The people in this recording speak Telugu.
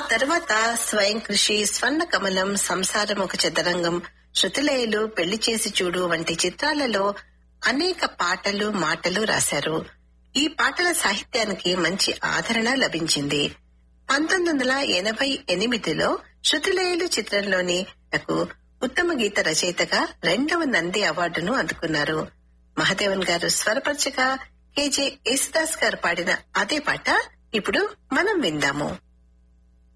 తర్వాత స్వయం కృషి, స్వర్ణ కమలం, సంసారం ఒక చదరంగం, శృతిలయలు, పెళ్లి చేసి చూడు వంటి చిత్రాలలో అనేక పాటలు, మాటలు రాశారు. ఈ పాటల సాహిత్యానికి మంచి ఆదరణ లభించింది. 1988లో శృతిలయలు చిత్రంలోని ఉత్తమ గీత రచయితగా 2వ నంది అవార్డును అందుకున్నారు. మహాదేవన్ గారు స్వరపరచగా KJ యేసుదాస్ గారు పాడిన అదే పాట ఇప్పుడు మనం విందాము.